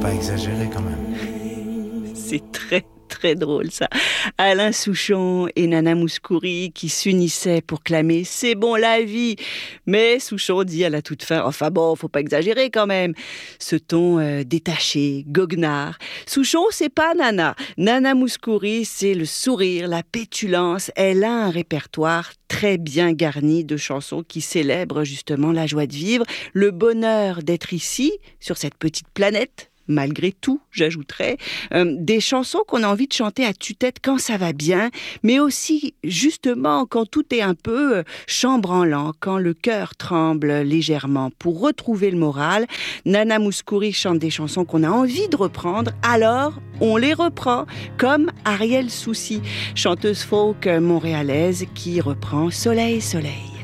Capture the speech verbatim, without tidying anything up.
pas exagérer quand même. C'est très très drôle ça. Alain Souchon et Nana Mouskouri qui s'unissaient pour clamer « C'est bon la vie !» Mais Souchon dit à la toute fin « Enfin bon, faut pas exagérer quand même !» Ce ton euh, détaché, goguenard. Souchon, c'est pas Nana. Nana Mouskouri, c'est le sourire, la pétulance. Elle a un répertoire très bien garni de chansons qui célèbrent justement la joie de vivre, le bonheur d'être ici, sur cette petite planète. Malgré tout, j'ajouterais, euh, des chansons qu'on a envie de chanter à tue-tête quand ça va bien, mais aussi justement quand tout est un peu euh, chambranlant, quand le cœur tremble légèrement. Pour retrouver le moral, Nana Mouskouri chante des chansons qu'on a envie de reprendre, alors on les reprend, comme Ariel Soucy, chanteuse folk montréalaise qui reprend Soleil, Soleil.